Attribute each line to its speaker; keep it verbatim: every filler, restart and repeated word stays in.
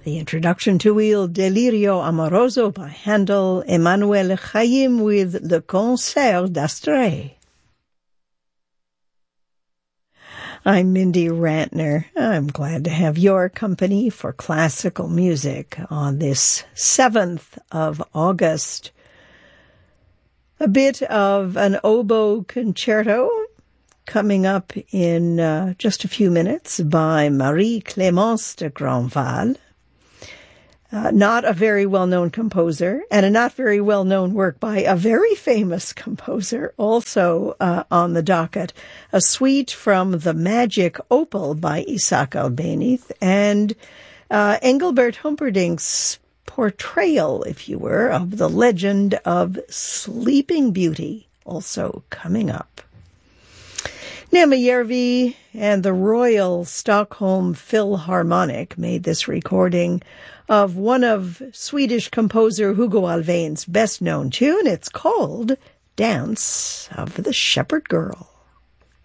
Speaker 1: The introduction to Il Delirio Amoroso by Handel, Emmanuel Chaim with Le Concert d'Astrée. I'm Mindy Rantner. I'm glad to have your company for classical music on this seventh of August. A bit of an oboe concerto coming up in uh, just a few minutes by Marie-Clémence de Grandval. Uh, not a very well-known composer, and a not very well-known work by a very famous composer, also uh, on the docket, a suite from The Magic Opal by Isaac Albéniz, and uh, Engelbert Humperdinck's portrayal, if you were, of the legend of Sleeping Beauty, also coming up. Nema Järvi and the Royal Stockholm Philharmonic made this recording of one of Swedish composer Hugo Alfvén's best-known tune. It's called Dance of the Shepherd Girl.